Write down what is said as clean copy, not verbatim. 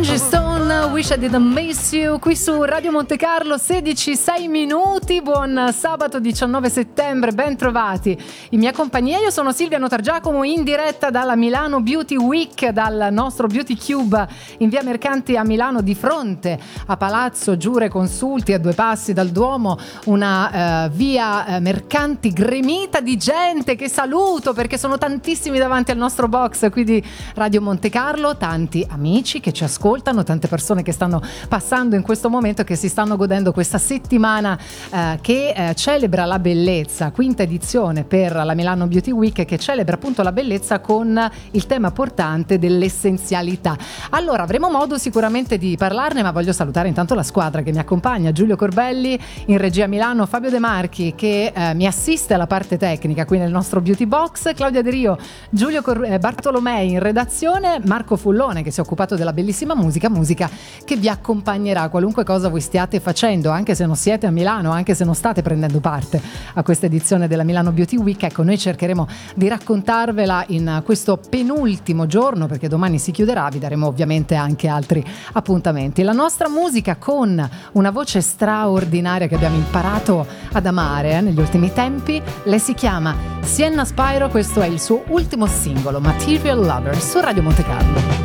Angie Stone, Wish I Didn't Miss You, qui su Radio Monte Carlo, 16:06. Buon sabato 19 settembre, ben trovati in mia compagnia. Io sono Silvia Notargiacomo, in diretta dalla Milano Beauty Week, dal nostro Beauty Cube in via Mercanti a Milano, di fronte a Palazzo Giure Consulti, a 2 passi dal Duomo. Una via Mercanti gremita di gente, che saluto perché sono tantissimi davanti al nostro box qui di Radio Monte Carlo, tanti amici che ci ascoltano, tante persone che stanno passando in questo momento e che si stanno godendo questa settimana che celebra la bellezza, quinta edizione per la Milano Beauty Week, che celebra appunto la bellezza con il tema portante dell'essenzialità. Allora avremo modo sicuramente di parlarne, ma voglio salutare intanto la squadra che mi accompagna: Giulio Corbelli in regia Milano, Fabio De Marchi che mi assiste alla parte tecnica qui nel nostro Beauty Box, Claudia De Rio, Giulio Bartolomei in redazione, Marco Fullone che si è occupato della bellissima musica che vi accompagnerà qualunque cosa voi stiate facendo, anche se non siete a Milano, anche se non state prendendo parte a questa edizione della Milano Beauty Week. Ecco, noi cercheremo di raccontarvela in questo penultimo giorno, perché domani si chiuderà. Vi daremo ovviamente anche altri appuntamenti. La nostra musica con una voce straordinaria che abbiamo imparato ad amare negli ultimi tempi. Lei si chiama Sienna Spyro, questo è il suo ultimo singolo, Material Lover, su Radio Monte Carlo.